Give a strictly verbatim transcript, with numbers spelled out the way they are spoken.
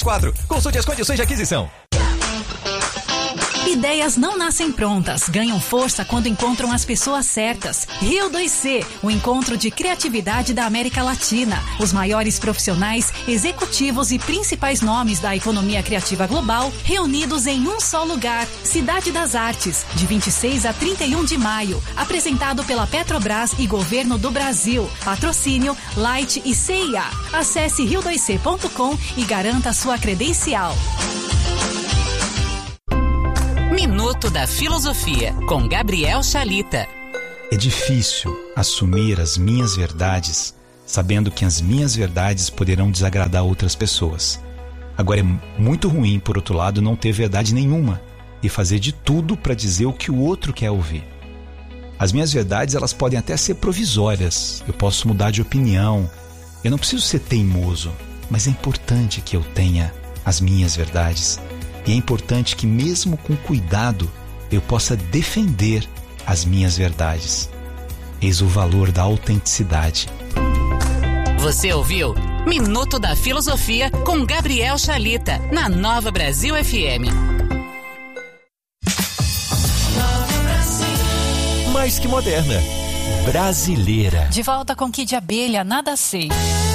quatro. Consulte as condições de aquisição. Ideias não nascem prontas, ganham força quando encontram as pessoas certas. Rio dois C, o encontro de criatividade da América Latina. Os maiores profissionais, executivos e principais nomes da economia criativa global reunidos em um só lugar. Cidade das Artes, de vinte e seis a trinta e um de maio. Apresentado pela Petrobras e Governo do Brasil. Patrocínio Light e C I A. Acesse rio dois c ponto com e garanta sua credencial. Minuto da Filosofia, com Gabriel Chalita. É difícil assumir as minhas verdades, sabendo que as minhas verdades poderão desagradar outras pessoas. Agora é muito ruim, por outro lado, não ter verdade nenhuma e fazer de tudo para dizer o que o outro quer ouvir. As minhas verdades, elas podem até ser provisórias. Eu posso mudar de opinião. Eu não preciso ser teimoso, mas é importante que eu tenha as minhas verdades. E é importante que, mesmo com cuidado, eu possa defender as minhas verdades. Eis o valor da autenticidade. Você ouviu Minuto da Filosofia com Gabriel Chalita, na Nova Brasil F M. Mais que moderna. Brasileira. De volta com Kid Abelha, nada sei.